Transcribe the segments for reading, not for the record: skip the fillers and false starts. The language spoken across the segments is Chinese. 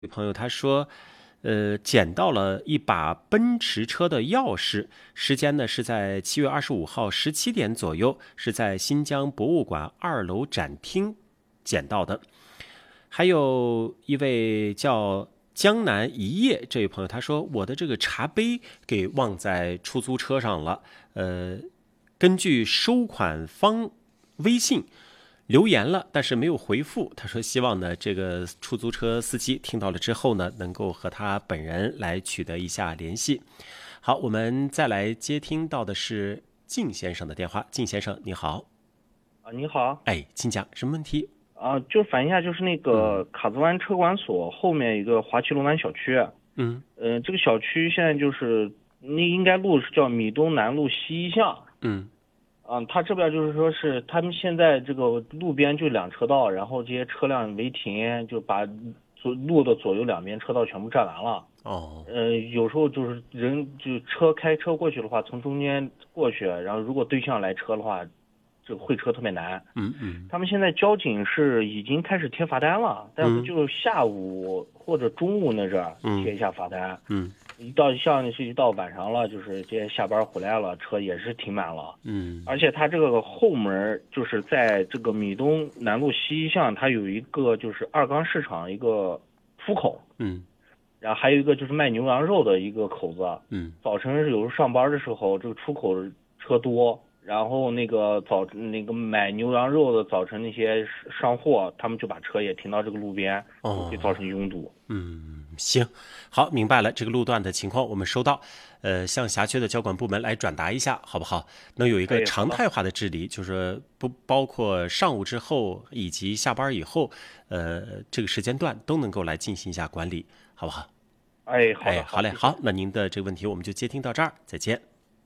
有朋友他说，捡到了一把奔驰车的钥匙，时间呢是在7月25号17点左右，是在新疆博物馆2楼展厅捡到的。还有一位叫江南一夜这位朋友，他说我的这个茶杯给忘在出租车上了，根据收款方微信留言了，但是没有回复。他说希望呢这个出租车司机听到了之后呢，能够和他本人来取得一下联系。好，我们再来接听到的是靳先生的电话。靳先生你好。 你好。 请讲什么问题？ 就反映一下，就是那个卡子湾车管所后面一个华旗龙南小区。这个小区现在就是那应该路是叫米东南路西一巷。他这边就是说是他们现在这个路边就2车道，然后这些车辆违停，就把路的左右两边车道全部占完了。有时候就是人就开车过去的话，从中间过去，然后如果对向来车的话，这个会车特别难。他们现在交警是已经开始贴罚单了，但是就是下午或者中午那阵儿贴一下罚单。一到晚上了，就是这些下班回来了，车也是停满了。而且它这个后门就是在这个米东南路西一巷，它有一个就是二缸市场一个出口。然后还有一个就是卖牛羊肉的一个口子。早晨有时候上班的时候，这个出口车多。然后那个买牛羊肉的早晨那些上货，他们就把车也停到这个路边，会造成拥堵。 行，好，明白了。这个路段的情况我们收到，向辖区的交管部门来转达一下，好不好？能有一个常态化的治理，就是不包括上午之后以及下班以后，这个时间段都能够来进行一下管理，好不好？好嘞，好，那您的这个问题我们就接听到这儿，再见。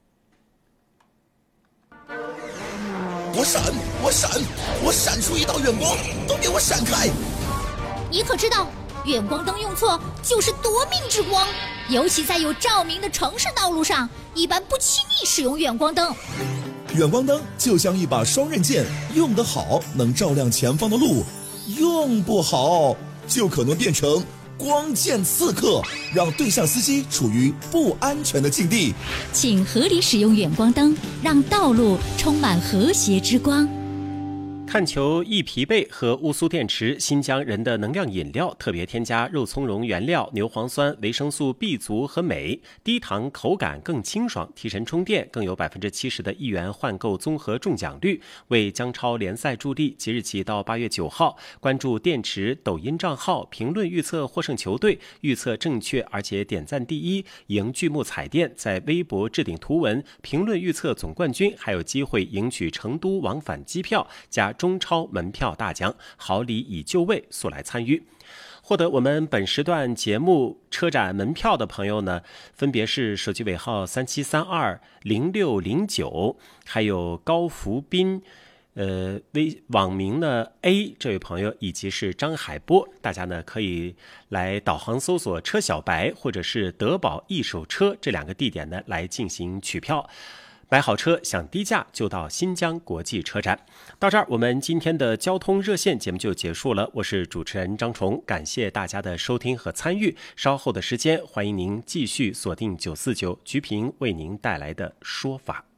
我闪出一道远光，都给我闪开！ 你可知道，远光灯用错就是夺命之光，尤其在有照明的城市道路上，一般不轻易使用远光灯。 远光灯就像一把双刃剑，用得好能照亮前方的路，用不好就可能变成光剑刺客，让对向司机处于不安全的境地。 请合理使用远光灯，让道路充满和谐之光。 看球易疲惫和乌苏电池新疆人的能量饮料特别添加肉苁蓉原料、牛磺酸、维生素 B 族和镁，低糖口感更清爽，提神充电，更有70%的1元换购综合中奖率，为姜超联赛助力。即日起到8月9号，关注电池抖音账号，评论预测获胜球队，预测正确而且点赞第一，赢巨幕彩电，在微博置顶图文，评论预测总冠军，还有机会赢取成都往返机票加中超门票大奖，好礼已就位，速来参与。获得我们本时段节目车展门票的朋友呢，分别是手机尾号37320609，还有高福斌，网名呢 A 这位朋友，以及是张海波。大家呢可以来导航搜索车小白或者是德宝一手车这2个地点呢来进行取票。买好车享低价就到新疆国际车展。到这儿我们今天的交通热线节目就结束了，我是主持人张崇，感谢大家的收听和参与。稍后的时间欢迎您继续锁定949，菊萍为您带来的说法。